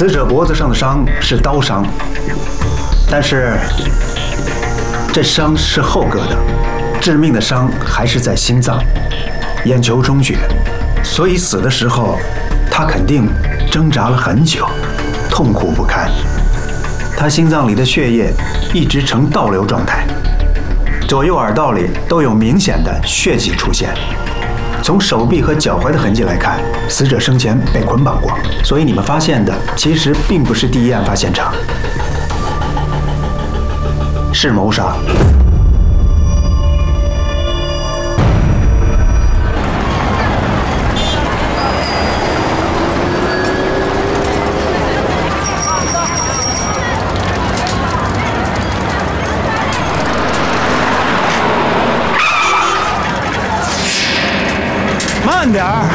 死者脖子上的伤是刀伤，但是这伤是后割的，致命的伤还是在心脏，眼球中血，所以死的时候他肯定挣扎了很久，痛苦不堪。他心脏里的血液一直呈倒流状态，左右耳道里都有明显的血迹出现。从手臂和脚踝的痕迹来看，死者生前被捆绑过，所以你们发现的其实并不是第一案发现场，是谋杀。 慢点儿！